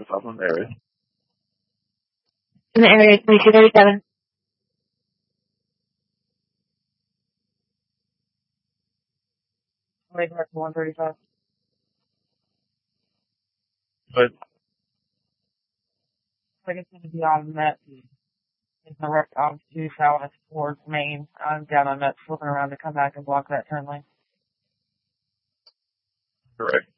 Southland area. In the area 2237. Right north of 135. But I guess it's going to be on Met. It's direct off to south towards Maine. I'm down on Met, flipping around to come back and block that turn lane. correct.